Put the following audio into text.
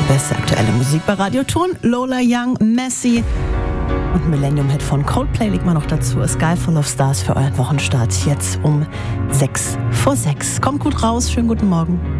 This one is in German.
Beste aktuelle Musik bei Radioton. Lola Young, Messi und Millennium-Hit von Coldplay liegt mal noch dazu. A Sky Full of Stars für euren Wochenstart. Jetzt um 6 vor 6. Kommt gut raus, schönen guten Morgen.